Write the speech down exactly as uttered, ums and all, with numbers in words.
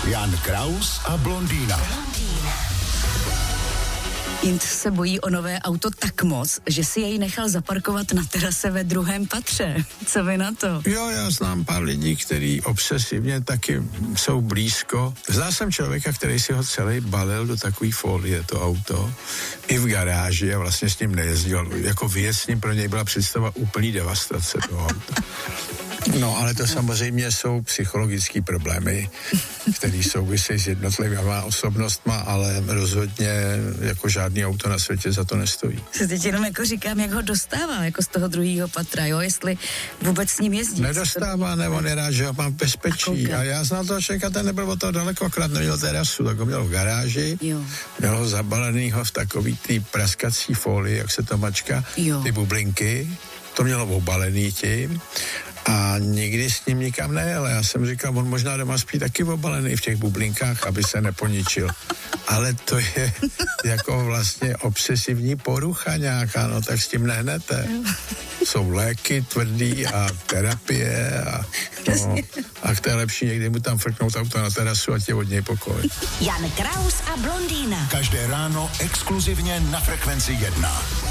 Jan Kraus a blondýna. Int se bojí o nové auto tak moc, že si jej nechal zaparkovat na terase ve druhém patře. Co vy na to? Jo, já znám pár lidí, kteří obsesivně taky jsou blízko. Znal jsem člověka, který si ho celý balil do takové folie, to auto, i v garáži a vlastně s ním nejezdil. Jako vyjet s ním pro něj byla představa úplný devastace toho auta. No, ale to samozřejmě jsou psychologické problémy, které souvisejí s jednotlivými osobnostma, ale rozhodně jako žádný auto na světě za to nestojí. Se teď jenom jako říkám, jak ho dostává jako z toho druhého patra, jo, jestli vůbec s ním jezdí. Nedostává, nebo nerád, že ho mám v bezpečí. A, a já znal toho člověka, ten nebyl od toho daleko, akorát neměl terasu, tak ho měl v garáži, jo. Měl ho zabalenýho v takový ty praskací folii, jak se to mačka, jo. Ty bublinky, to mělo obalený tím. A nikdy s ním nikam nejel. Já jsem říkal, on možná doma spí taky obalený v těch bublinkách, aby se neponičil. Ale to je jako vlastně obsesivní porucha nějaká, no tak s tím nehnete. Jsou léky tvrdý a terapie a, no, a to je lepší někdy mu tam frknout auto na terasu a tě od něj pokoj. Jan Kraus a blondýna. Každé ráno exkluzivně na Frekvenci jedna.